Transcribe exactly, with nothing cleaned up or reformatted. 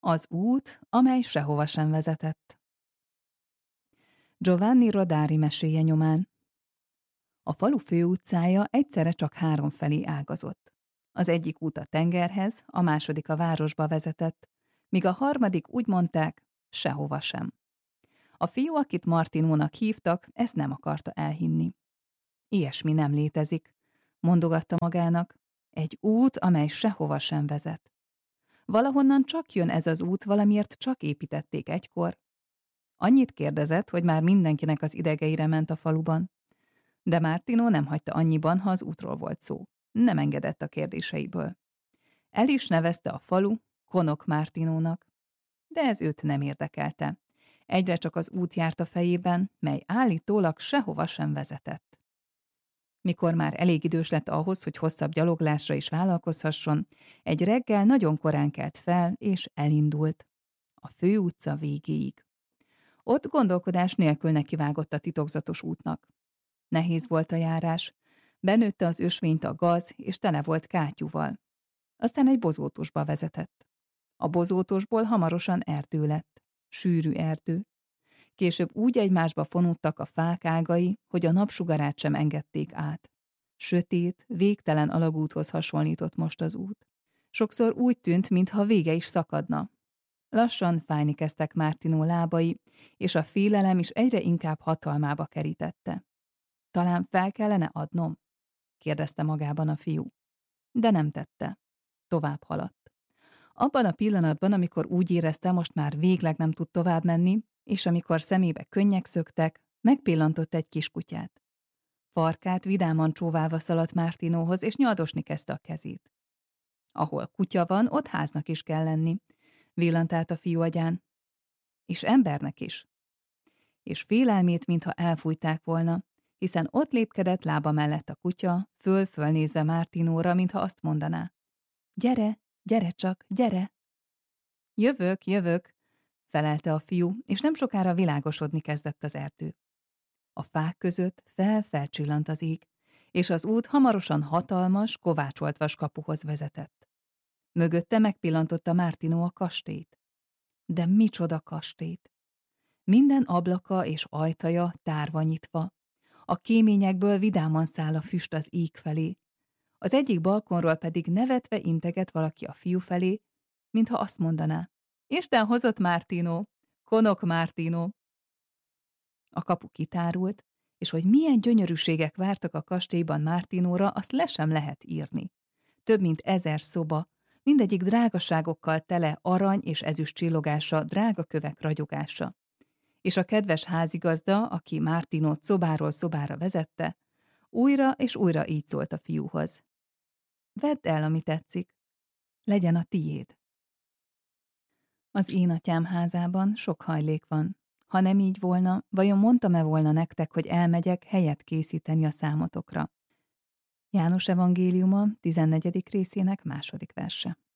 Az út, amely sehova sem vezetett. Giovanni Rodari meséje nyomán. A falu főutcája egyszerre csak három felé ágazott. Az egyik út a tengerhez, a második a városba vezetett, míg a harmadik úgy mondták, sehova sem. A fiú, akit Martinónak hívtak, ezt nem akarta elhinni. Ilyesmi nem létezik, mondogatta magának, egy út, amely sehova sem vezet. Valahonnan csak jön ez az út, valamiért csak építették egykor. Annyit kérdezett, hogy már mindenkinek az idegeire ment a faluban. De Martino nem hagyta annyiban, ha az útról volt szó. Nem engedett a kérdéseiből. El is nevezte a falu Konok Martinónak. De ez őt nem érdekelte. Egyre csak az út járt a fejében, mely állítólag sehova sem vezetett. Mikor már elég idős lett ahhoz, hogy hosszabb gyaloglásra is vállalkozhasson, egy reggel nagyon korán kelt fel, és elindult. A főutca végéig. Ott gondolkodás nélkül nekivágott a titokzatos útnak. Nehéz volt a járás, benőtte az ösvényt a gaz, és tele volt kátyúval. Aztán egy bozótosba vezetett. A bozótosból hamarosan erdő lett. Sűrű erdő. Később úgy egymásba fonódtak a fák ágai, hogy a napsugarát sem engedték át. Sötét, végtelen alagúthoz hasonlított most az út. Sokszor úgy tűnt, mintha vége is szakadna. Lassan fájni kezdtek Martino lábai, és a félelem is egyre inkább hatalmába kerítette. Talán fel kellene adnom? Kérdezte magában a fiú. De nem tette. Tovább haladt. Abban a pillanatban, amikor úgy érezte, most már végleg nem tud tovább menni, és amikor szemébe könnyek szöktek, megpillantott egy kiskutyát. Farkát vidáman csóválva szaladt Martinóhoz, és nyaldosni kezdte a kezét. Ahol kutya van, ott háznak is kell lenni, villant át a fiú agyán. És embernek is. És félelmét, mintha elfújták volna, hiszen ott lépkedett lába mellett a kutya, föl-föl nézve Martinóra, mintha azt mondaná. Gyere, gyere csak, gyere! Jövök, jövök, felelte a fiú, és nem sokára világosodni kezdett az erdő. A fák között fel-felcsillant az ég, és az út hamarosan hatalmas, kovácsolt vaskapuhoz vezetett. Mögötte megpillantotta Martino a kastélyt. De micsoda kastélyt! Minden ablaka és ajtaja tárva nyitva. A kéményekből vidáman száll a füst az ég felé. Az egyik balkonról pedig nevetve integet valaki a fiú felé, mintha azt mondaná. Isten hozott Martino, Konok Martino. A kapu kitárult, és hogy milyen gyönyörűségek vártak a kastélyban Martinóra, azt le sem lehet írni. Több mint ezer szoba, mindegyik drágaságokkal tele arany és ezüst csillogása, drága kövek ragyogása. És a kedves házigazda, aki Martinót szobáról szobára vezette, újra és újra így szólt a fiúhoz. Vedd el, ami tetszik. Legyen a tiéd. Az én atyám házában sok hajlék van. Ha nem így volna, vajon mondtam-e volna nektek, hogy elmegyek helyet készíteni a számotokra? János evangéliuma tizennegyedik részének második verse.